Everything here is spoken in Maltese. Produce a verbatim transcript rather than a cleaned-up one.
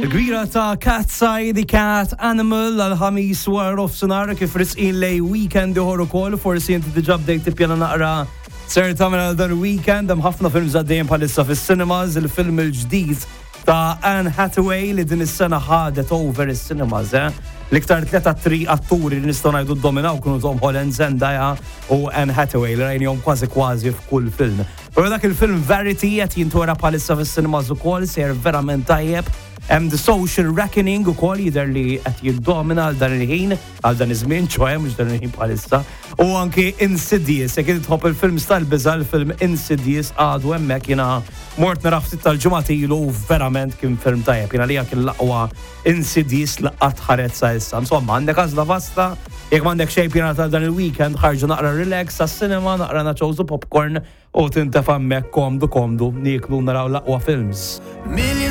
Il-gwira ta' Cat's Eye, The Cat Animal, għal-ħamis war of sonar kif risqin lej weekend uħor ukoll, forsi inti diġà bdejt tippjana naqra ser tagħmel dan weekend, hemm ħafna films għaddejjin bħalissa fis-cinemas, il-film il-ġdid ta' Anne Hathaway li din is-sena ħadet over is-cinemas, eh? L-iktar tliet attri atturi li nistgħu ngħidu ddominaw kienu Tom Holland, Zendaya u Anne Hathaway li rajnihom kważi kważi f'kull film. Però dak il-film Verity qed jintura bħalissa fis-cinemas ukoll ser verament tajjeb. Hemm The Social Reckoning ukoll jidher li qed jiddomina għal dan il-ħin, għal dan iż-żmien, ċoħe mhux dan il-ħin bħalissa. U anke Insidious, jekk tħobb il-film tal-biża' il-film Insidious għadu hemmhekk jiena mort nara ftit tal-ġimgħat ilu verament kien film tajjeb. Jiena li kien l-aqwa Insidious li qatt ħareġ sa issa. Insomma, għandek għażla vasta, jekk m'għandek xejn pjana tal dan il-weekend ħarġu naqra relax għas-sinema, naqra naċċowżu popcorn u tintef hemmhekk komdu komdu nieklu naraw l-aqwa films.